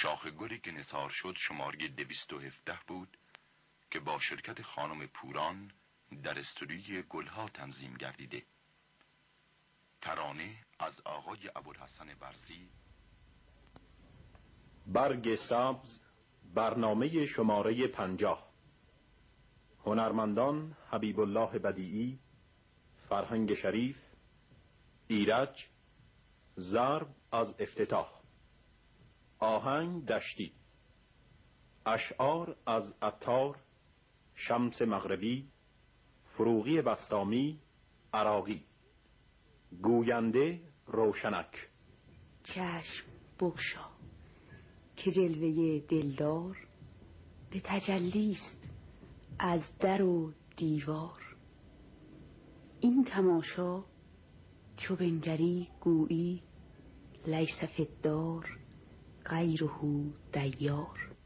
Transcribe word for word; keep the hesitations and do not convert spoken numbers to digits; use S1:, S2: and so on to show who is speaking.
S1: شاخ گلی که نثار شد شماره دویست و هفده بود که با شرکت خانم پوران در استودیوی گلها تنظیم گردیده. ترانه از آقای ابوالحسن برزی.
S2: برگ سبز، برنامه شماره پنجاه. هنرمندان حبیب الله بدیعی، فرهنگ شریف، ایرج، ضرب از افتتاح. آهنگ دشتی. اشعار از عطار، شمس مغربی، فروغی بسطامی، عراقی. گوینده روشنک.
S3: چشم بگشا که جلوه دلدار به تجلیست از در و دیوار. این تماشا چو بنگری گویی لیس فی الدار غیره دیار.